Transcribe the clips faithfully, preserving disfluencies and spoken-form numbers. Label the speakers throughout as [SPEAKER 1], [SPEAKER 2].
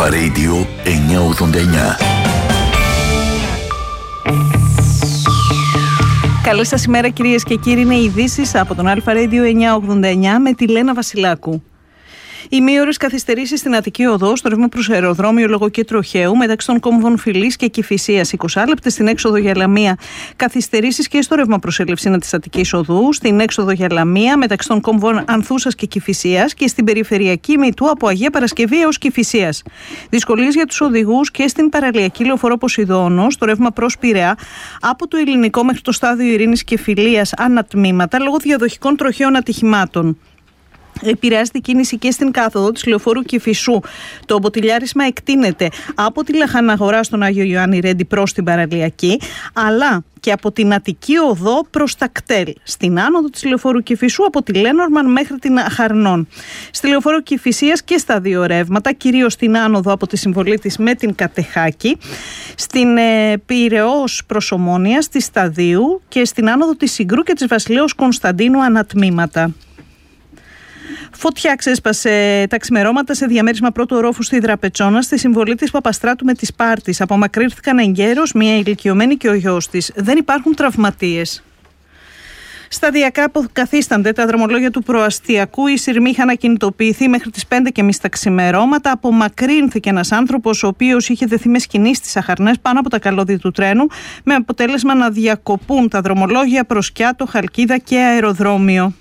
[SPEAKER 1] Αλφα Radio εννιακόσια ογδόντα εννιά.
[SPEAKER 2] Καλή σας ημέρα κυρίες και κύριοι, είναι οι ειδήσεις από τον Αλφα Radio εννιακόσια ογδόντα εννιά με τη Λένα Βασιλάκου. Ημίωρες καθυστερήσεις στην Αττική Οδό, στο ρεύμα προς αεροδρόμιο λόγω και τροχαίου, μεταξύ των κόμβων Φιλής και Κηφισίας. είκοσι λεπτές στην έξοδο για Λαμία. Καθυστερήσεις και στο ρεύμα προς Ελευσίνα της Αττικής Οδού, στην έξοδο για Λαμία, μεταξύ των κόμβων Ανθούσας και Κηφισίας και στην περιφερειακή Μητού από Αγία Παρασκευή έως Κηφισίας. Δυσκολίες για τους οδηγούς και στην παραλιακή λεωφορώ Ποσειδώνο, στο ρεύμα προς Πειραιά, από το Ελληνικό μέχρι το στάδιο Ειρήνης και Φιλίας ανατμήματα λόγω διαδοχικών τροχαίων ατυχημάτων. Επηρεάζεται η κίνηση και στην κάθοδο της λεωφόρου Κηφισού. Το μποτιλιάρισμα εκτείνεται από τη Λαχαναγορά στον Άγιο Ιωάννη Ρέντι προς την παραλιακή, αλλά και από την Αττική Οδό προς τα Κτέλ. Στην άνοδο της λεωφόρου Κηφισού από τη Λένορμαν μέχρι την Χαρνών. Στη λεωφόρο Κηφισίας και στα δύο ρεύματα, κυρίως στην άνοδο από τη Συμβολή της με την Κατεχάκη, στην ε, Πειραιώς προς Ομόνια, στη Σταδίου και στην άνοδο της Συγκρού και της Βασιλέως Κωνσταντίνου ανατμήματα. Φωτιά ξέσπασε τα ξημερώματα σε διαμέρισμα πρώτου ορόφου στη Δραπετσόνα, στη Συμβολή της Παπαστράτου με της Πάρτης. Απομακρύνθηκαν εγκαίρως μία ηλικιωμένη και ο γιος της. Δεν υπάρχουν τραυματίες. Σταδιακά αποκαθίστανται τα δρομολόγια του προαστιακού. Οι σειρμοί είχαν ακινητοποιηθεί μέχρι τις πέντε και μισή τα ξημερώματα. Απομακρύνθηκε ένας άνθρωπος, ο οποίος είχε δεθεί με σκηνή στις Αχαρνές πάνω από τα καλώδια του τρένου, με αποτέλεσμα να διακοπούν τα δρομολόγια προς Κιάτο, Χαλκίδα και αεροδρόμιο.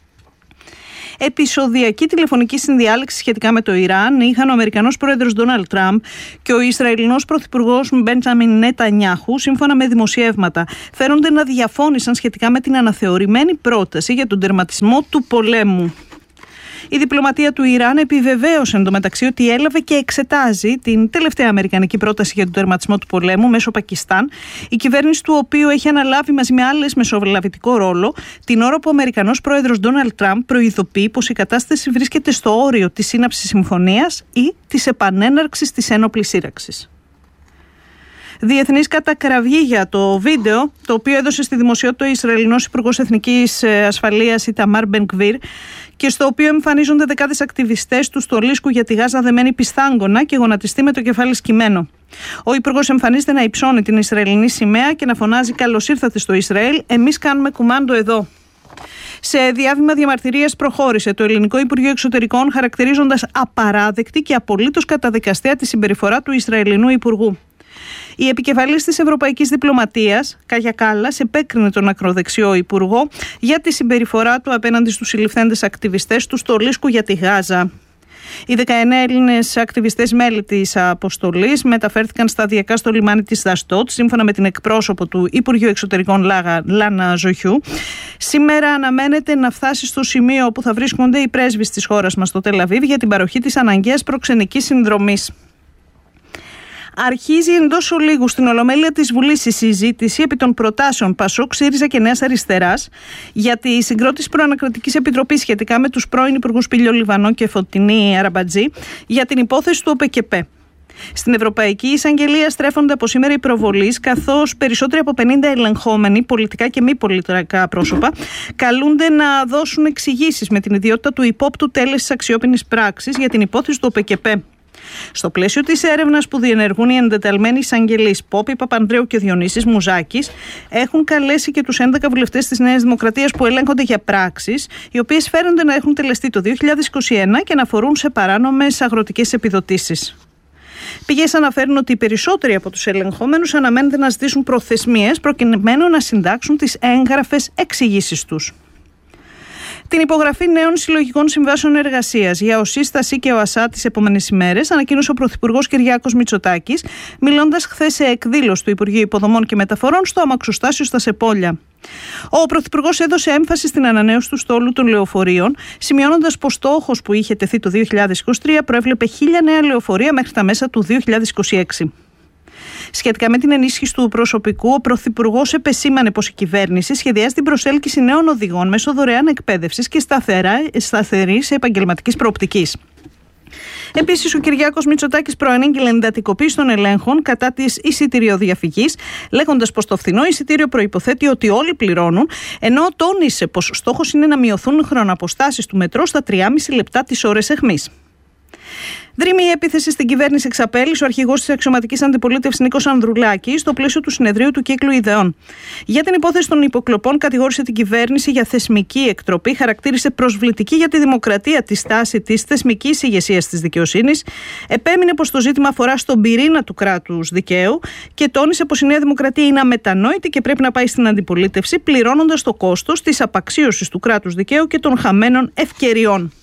[SPEAKER 2] Επεισοδιακή τηλεφωνική συνδιάλεξη σχετικά με το Ιράν είχαν ο Αμερικανός πρόεδρος Ντόναλντ Τραμπ και ο Ισραηλινός πρωθυπουργός Μπέντζαμιν Νετανιάχου, σύμφωνα με δημοσιεύματα. Φέρονται να διαφώνησαν σχετικά με την αναθεωρημένη πρόταση για τον τερματισμό του πολέμου. Η διπλωματία του Ιράν επιβεβαίωσε εντωμεταξύ ότι έλαβε και εξετάζει την τελευταία αμερικανική πρόταση για τον τερματισμό του πολέμου μέσω Πακιστάν, η κυβέρνηση του οποίου έχει αναλάβει μαζί με άλλες μεσολαβητικό ρόλο, την ώρα που ο Αμερικανός πρόεδρος Ντόναλντ Τραμπ προειδοποιεί πως η κατάσταση βρίσκεται στο όριο της σύναψης συμφωνίας ή της επανέναρξης της ένοπλης σύραξης. Διεθνής κατακραυγή για το βίντεο, το οποίο έδωσε στη δημοσιότητα ο Ισραηλινός Υπουργός Εθνικής Ασφαλείας Ιταμάρ Μπεν-Γκβίρ και στο οποίο εμφανίζονται δεκάδες ακτιβιστές του στολίσκου για τη Γάζα δεμένοι πιστάγκωνα και γονατιστοί με το κεφάλι σκυμμένο. Ο Υπουργός εμφανίζεται να υψώνει την Ισραηλινή σημαία και να φωνάζει «Καλώς ήρθατε στο Ισραήλ, εμείς κάνουμε κουμάντο εδώ». Σε διάβημα διαμαρτυρίας προχώρησε το Ελληνικό Υπουργείο Εξωτερικών, χαρακτηρίζοντας απαράδεκτη και απολύτως καταδικαστέα τη συμπεριφορά του Ισραηλινού Υπουργού. Η επικεφαλής της Ευρωπαϊκής Διπλωματίας, Κάγια Κάλλας, επέκρινε τον ακροδεξιό υπουργό για τη συμπεριφορά του απέναντι στους συλληφθέντες ακτιβιστές του στολίσκου για τη Γάζα. Οι δεκαεννέα Έλληνες ακτιβιστές μέλη της αποστολής μεταφέρθηκαν σταδιακά στο λιμάνι της Δαστότ, σύμφωνα με την εκπρόσωπο του Υπουργείου Εξωτερικών Λάνα Ζωχιού. Σήμερα αναμένεται να φτάσει στο σημείο όπου θα βρίσκονται οι πρέσβεις της χώρας μας στο Τελ-Αβίβ για την παροχή της αναγκαίας προξενικής συνδρομής. Αρχίζει εντός ολίγου στην Ολομέλεια της Βουλής η συζήτηση επί των προτάσεων Πασόκ, ΣΥΡΙΖΑ και Νέας Αριστεράς για τη συγκρότηση προανακριτικής επιτροπής σχετικά με τους πρώην υπουργούς Πήλιο Λιβανό και Φωτεινή Αραμπατζή για την υπόθεση του ΟΠΕΚΕΠΕ. Στην Ευρωπαϊκή Εισαγγελία στρέφονται από σήμερα οι προβολείς, καθώς περισσότεροι από πενήντα ελεγχόμενοι, πολιτικά και μη πολιτικά πρόσωπα, καλούνται να δώσουν εξηγήσεις με την ιδιότητα του υπόπτου τέλεσης αξιόπινης πράξης για την υπόθεση του ΟΠΕΚΕΠΕ. Στο πλαίσιο της έρευνας που διενεργούν οι εντεταλμένοι εισαγγελείς Πόπη Παπανδρέου και Διονύσης Μουζάκης, έχουν καλέσει και τους έντεκα βουλευτές της Νέας Δημοκρατίας που ελέγχονται για πράξεις, οι οποίες φέρονται να έχουν τελεστεί το δύο χιλιάδες είκοσι ένα και να αφορούν σε παράνομες αγροτικές επιδοτήσεις. Πηγές αναφέρουν ότι οι περισσότεροι από τους ελεγχόμενους αναμένεται να ζητήσουν προθεσμίες προκειμένου να συντάξουν τις έγγραφες εξηγήσεις τους. Την υπογραφή νέων συλλογικών συμβάσεων εργασίας για ΟΣΥ, ΣΥ και ΟΑΣΑ τις επόμενες ημέρες ανακοίνωσε ο Πρωθυπουργός Κυριάκος Μητσοτάκης, μιλώντας χθες σε εκδήλωση του Υπουργείου Υποδομών και Μεταφορών στο αμαξοστάσιο στα Σεπόλια. Ο Πρωθυπουργός έδωσε έμφαση στην ανανέωση του στόλου των λεωφορείων, σημειώνοντας πως στόχος που είχε τεθεί το δύο χιλιάδες είκοσι τρία προέβλεπε χίλια νέα λεωφορεία μέχρι τα μέσα του δύο χιλιάδες είκοσι έξι. Σχετικά με την ενίσχυση του προσωπικού, ο Πρωθυπουργός επεσήμανε πως η κυβέρνηση σχεδιάζει την προσέλκυση νέων οδηγών μέσω δωρεάν εκπαίδευσης και σταθερής επαγγελματικής προοπτικής. Επίσης, ο Κυριάκος Μητσοτάκης προανήγγειλε εντατικοποίηση των ελέγχων κατά της εισιτηριοδιαφυγής, λέγοντας πως το φθηνό εισιτήριο προϋποθέτει ότι όλοι πληρώνουν, ενώ τόνισε πως στόχος είναι να μειωθούν χρονοαποστάσεις του μετρό στα τριάμιση λεπτά τις ώρες αιχμής. Δρύμει η επίθεση στην κυβέρνηση εξαπέλυσε ο αρχηγός της αξιωματικής αντιπολίτευσης Νίκος Ανδρουλάκης στο πλαίσιο του συνεδρίου του κύκλου ιδεών. Για την υπόθεση των υποκλοπών, κατηγόρησε την κυβέρνηση για θεσμική εκτροπή, χαρακτήρισε προσβλητική για τη δημοκρατία τη στάση της θεσμικής ηγεσίας της δικαιοσύνης, επέμεινε πως το ζήτημα αφορά στον πυρήνα του κράτους δικαίου και τόνισε πως η Νέα Δημοκρατία είναι αμετανόητη και πρέπει να πάει στην αντιπολίτευση, πληρώνοντας το κόστος της απαξίωσης του κράτους δικαίου και των χαμένων ευκαιριών.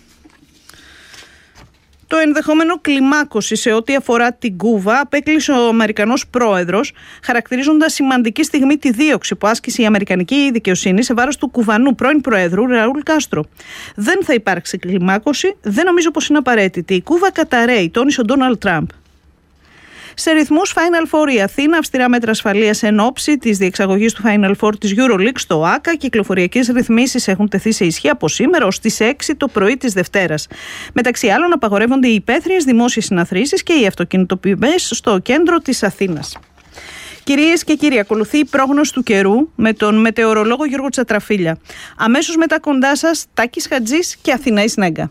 [SPEAKER 2] Το ενδεχόμενο κλιμάκωση σε ό,τι αφορά την Κούβα απέκλεισε ο Αμερικανός πρόεδρος, χαρακτηρίζοντας σημαντική στιγμή τη δίωξη που άσκησε η Αμερικανική δικαιοσύνη σε βάρος του Κουβανού πρώην Προέδρου Ραούλ Κάστρο. Δεν θα υπάρξει κλιμάκωση, δεν νομίζω πως είναι απαραίτητη. Η Κούβα καταραίει, τόνισε ο Ντόναλντ Τραμπ. Σε ρυθμούς Final Four η Αθήνα, αυστηρά μέτρα ασφαλείας εν ώψη της διεξαγωγής του Final Four της EuroLeague στο ΆΚΑ. Κυκλοφοριακές ρυθμίσεις έχουν τεθεί σε ισχύ από σήμερα ως τις έξι το πρωί της Δευτέρας. Μεταξύ άλλων, απαγορεύονται οι υπαίθριες δημόσιες συναθρήσεις και οι αυτοκινητοποιημένες στο κέντρο της Αθήνας. Κυρίες και κύριοι, ακολουθεί η πρόγνωση του καιρού με τον μετεωρολόγο Γιώργο Τσατραφίλια. Αμέσως μετά κοντά σας, Τάκης Χατζής και Αθηνά Ισνέγκα.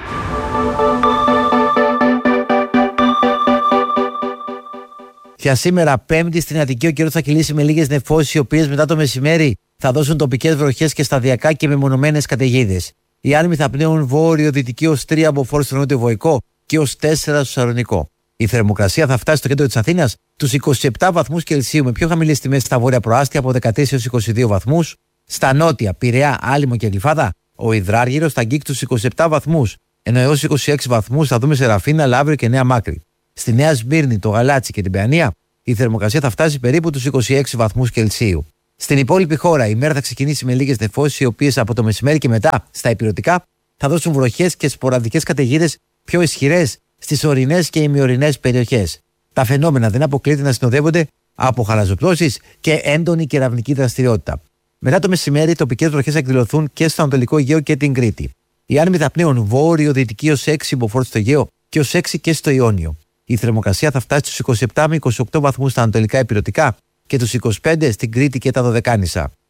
[SPEAKER 3] Για σήμερα, Πέμπτη, στην Αττική ο καιρός θα κυλήσει με λίγες νεφώσεις, οι οποίες μετά το μεσημέρι θα δώσουν τοπικές βροχές και σταδιακά και μεμονωμένες καταιγίδες. Οι άνεμοι θα πνέουν βόρειο-δυτική ως τρία από φόρ στο νότιο Βοϊκό και ως τέσσερα στο Σαλονικό. Η θερμοκρασία θα φτάσει στο κέντρο της Αθήνας τους είκοσι επτά βαθμούς Κελσίου, με πιο χαμηλές τιμές στα βόρεια προάστια από δεκατρείς έως είκοσι δύο βαθμούς. Στα νότια, Πειραιά, Άλυμο και Γλυφάδα, ο Ιδράργυρος θα αγγίξει τους είκοσι επτά βαθμούς, ενώ έως είκοσι έξι βαθμούς θα δούμε σε Ραφίνα, Λαύριο και Νέα Μάκρη. Στη Νέα Σμύρνη, το Γαλάτσι και την Παιανία, η θερμοκρασία θα φτάσει περίπου τους είκοσι έξι βαθμούς Κελσίου. Στην υπόλοιπη χώρα, η μέρα θα ξεκινήσει με λίγες νεφώσεις, οι οποίες από το μεσημέρι και μετά στα ηπειρωτικά θα δώσουν βροχές και σποραδικές καταιγίδες πιο ισχυρές στις ορεινές και ημιορεινές περιοχές. Τα φαινόμενα δεν αποκλείεται να συνοδεύονται από χαλαζοπτώσεις και έντονη κεραυνική δραστηριότητα. Μετά το μεσημέρι, τοπικές βροχές θα εκδηλωθούν και στο Ανατολικό Αιγαίο και την Κρήτη. Οι άνεμοι θα πνέουν βόρειο-δυτική ως έξι μποφόρ στο Αιγαίο και ως έξι και στο Ιόνιο. Η θερμοκρασία θα φτάσει στους είκοσι επτά με είκοσι οκτώ βαθμούς στα ανατολικά ηπειρωτικά και τους είκοσι πέντε στην Κρήτη και τα Δωδεκάνησα.